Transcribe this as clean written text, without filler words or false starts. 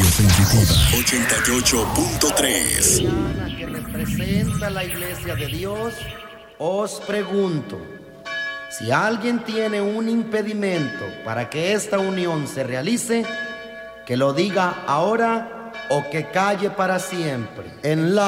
Sensitiva 88.3. Que representa la Iglesia de Dios, os pregunto, si alguien tiene un impedimento para que esta unión se realice, que lo diga ahora o que calle para siempre. En la